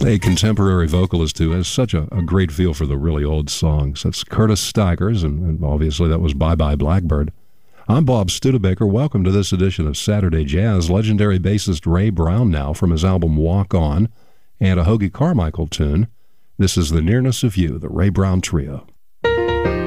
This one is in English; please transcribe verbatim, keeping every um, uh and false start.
a contemporary vocalist who has such a, a great feel for the really old songs. That's Curtis Stigers, and, and obviously that was Bye Bye Blackbird. I'm Bob Studebaker. Welcome to this edition of Saturday Jazz. Legendary bassist Ray Brown now from his album Walk On, and a Hoagy Carmichael tune. This is The Nearness of You, the Ray Brown Trio.